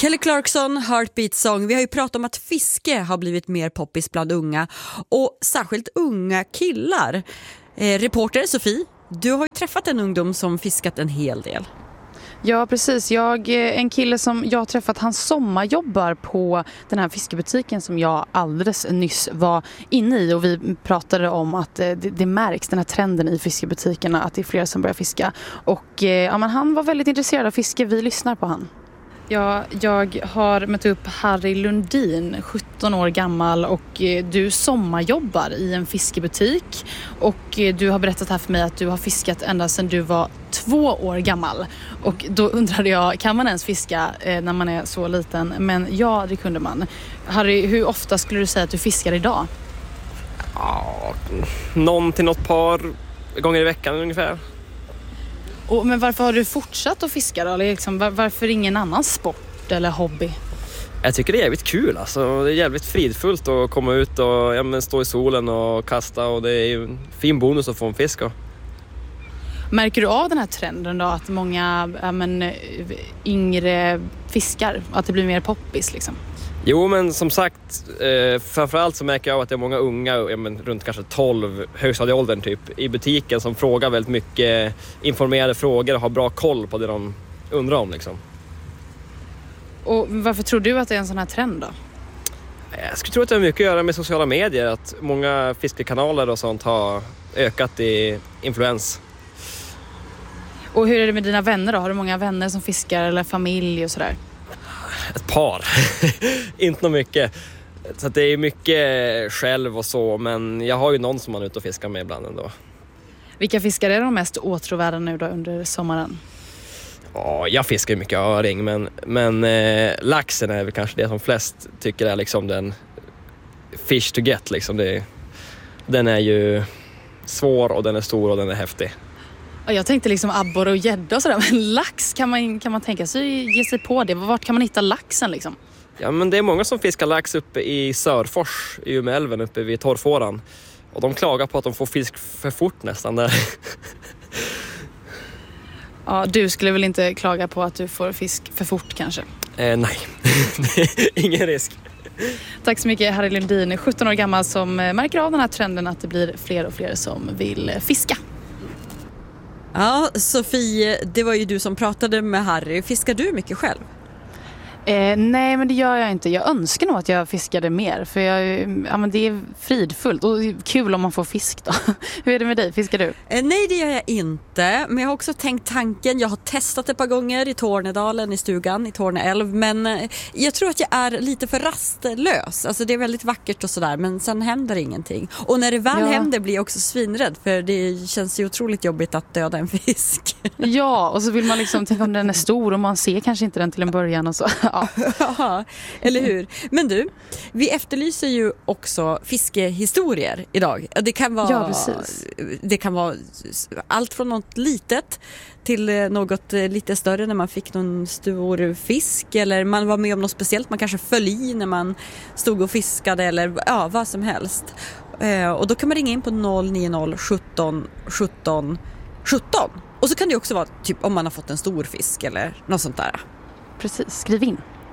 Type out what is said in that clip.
Kelly Clarkson, Heartbeat Song. Vi har ju pratat om att fiske har blivit mer poppis bland unga och särskilt unga killar. Reporter Sofie, du har ju träffat en ungdom som fiskat en hel del. Ja, precis. En kille som jag har träffat, han sommarjobbar på den här fiskebutiken som jag alldeles nyss var inne i. Och vi pratade om att det märks, den här trenden i fiskebutikerna, att det är fler som börjar fiska. Och men han var väldigt intresserad av fiske. Vi lyssnar på han. Ja, jag har mött upp Harry Lundin, 17 år gammal, och du sommarjobbar i en fiskebutik. Och du har berättat här för mig att du har fiskat ända sedan du var 2 år gammal. Och då undrade jag, kan man ens fiska när man är så liten? Men ja, det kunde man. Harry, hur ofta skulle du säga att du fiskar idag? Ja, något par gånger i veckan ungefär. Men varför har du fortsatt att fiska då? Eller liksom, varför ingen annan sport eller hobby? Jag tycker det är jävligt kul. Alltså. Det är jävligt fridfullt att komma ut och stå i solen och kasta. Och det är ju en fin bonus att få en fisk. Märker du av den här trenden då? Att många yngre fiskar? Att det blir mer poppis liksom? Jo, men som sagt, framförallt så märker jag att det är många unga, runt kanske 12, högstadieåldern typ, i butiken som frågar väldigt mycket informerade frågor och har bra koll på det de undrar om liksom. Och varför tror du att det är en sån här trend då? Jag skulle tro att det har mycket att göra med sociala medier, att många fiskekanaler och sånt har ökat i influens. Och hur är det med dina vänner då? Har du många vänner som fiskar eller familj och sådär? Ett par. Inte något mycket. Så att det är mycket själv och så. Men jag har ju någon som man är ute och fiskar med ibland ändå. Vilka fiskar är de mest åtråvärda nu då under sommaren? Ja, jag fiskar ju mycket öring. Men laxen är väl kanske det som flest tycker är liksom den fish to get. Liksom. Den är ju svår och den är stor och den är häftig. Jag tänkte liksom abborre och gädda och sådär, men lax kan man tänka sig ge sig på det. Vart kan man hitta laxen liksom? Ja, men det är många som fiskar lax uppe i Sörfors i Umeälven uppe vid Torrfåran. Och de klagar på att de får fisk för fort nästan där. Ja, du skulle väl inte klaga på att du får fisk för fort kanske? Nej, ingen risk. Tack så mycket Harry Lundin, 17 år gammal, som märker av den här trenden att det blir fler och fler som vill fiska. Ja, Sofie, det var ju du som pratade med Harry. Fiskar du mycket själv? Nej, men det gör jag inte. Jag önskar nog att jag fiskade mer. För men det är fridfullt och kul om man får fisk då. Hur är det med dig? Fiskar du? Nej, det gör jag inte. Men jag har också tänkt tanken. Jag har testat ett par gånger i Tornedalen, i stugan, i Torneälv. Men jag tror att jag är lite för rastlös. Alltså det är väldigt vackert och sådär. Men sen händer ingenting. Och när det väl händer blir jag också svinrädd. För det känns ju otroligt jobbigt att döda en fisk. Ja, och så vill man liksom tänka om den är stor och man ser kanske inte den till en början och så. Ja, eller hur? Men du, vi efterlyser ju också fiskehistorier idag. Det kan vara, det kan vara allt från något litet till något lite större när man fick någon stor fisk, eller man var med om något speciellt, man kanske föll i när man stod och fiskade, eller ja, vad som helst. Och då kan man ringa in på 090 17 17 17. Och så kan det också vara typ om man har fått en stor fisk eller något sånt där. Precis, skriv in.